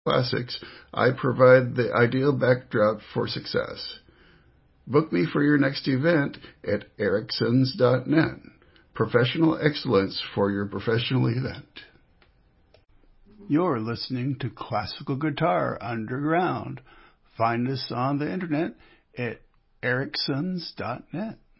classics, I provide the ideal backdrop for success. Book me for your next event at ericksons.net. Professional excellence for your professional event. You're listening to Classical Guitar Underground. Find us on the internet at ericksons.net.